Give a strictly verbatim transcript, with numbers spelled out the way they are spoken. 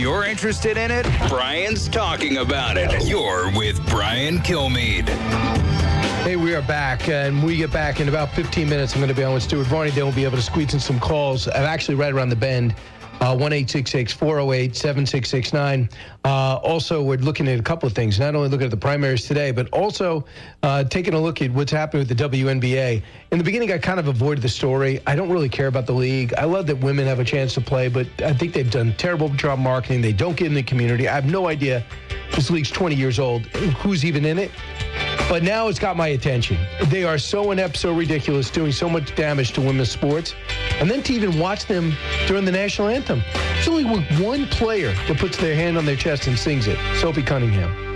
you're interested in it, Brian's talking about it. You're with Brian Kilmeade. Hey, we are back, and we get back in about fifteen minutes. I'm going to be on with Stuart Varney. Then we'll be able to squeeze in some calls. I'm actually right around the bend. Uh, one eight six six, four oh eight, seven six six nine. Uh, also, we're looking at a couple of things. Not only looking at the primaries today, but also uh, taking a look at what's happening with the W N B A. In the beginning, I kind of avoided the story. I don't really care about the league. I love that women have a chance to play, but I think they've done a terrible job marketing. They don't get in the community. I have no idea. This league's twenty years old. Who's even in it? But now it's got my attention. They are so inept, so ridiculous, doing so much damage to women's sports. And then to even watch them during the national anthem. There's only one player that puts their hand on their chest and sings it, Sophie Cunningham.